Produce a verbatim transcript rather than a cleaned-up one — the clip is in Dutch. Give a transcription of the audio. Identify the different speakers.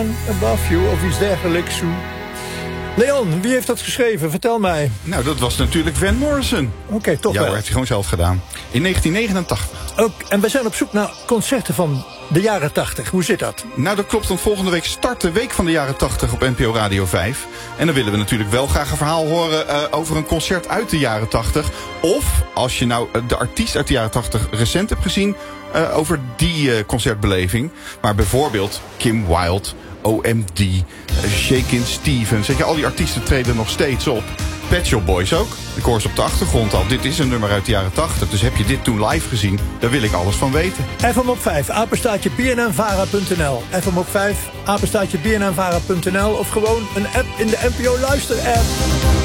Speaker 1: Above You of iets dergelijks. Leon, wie heeft dat geschreven? Vertel mij.
Speaker 2: Nou, dat was natuurlijk Van Morrison.
Speaker 1: Oké, okay, toch
Speaker 2: ja,
Speaker 1: wel.
Speaker 2: Ja, heeft hij gewoon zelf gedaan. In negentien negenentachtig.
Speaker 1: Ook, en we zijn op zoek naar concerten van de jaren tachtig. Hoe zit dat?
Speaker 2: Nou, dat klopt, want volgende week start de Week van de Jaren tachtig op N P O Radio vijf. En dan willen we natuurlijk wel graag een verhaal horen uh, over een concert uit de jaren tachtig. Of, als je nou de artiest uit de jaren tachtig recent hebt gezien, uh, over die uh, concertbeleving. Maar bijvoorbeeld Kim Wilde, O M D, uh, Shakin' Stevens. Weet je, al die artiesten treden nog steeds op. Pet Shop Boys ook. Ik hoor ze op de achtergrond al. Dit is een nummer uit de jaren tachtig. Dus heb je dit toen live gezien? Daar wil ik alles van weten.
Speaker 1: F M op vijf, apenstaartje b n n vara punt n l. F M op vijf, apenstaartje b n n vara punt n l. Of gewoon een app in de N P O Luister app.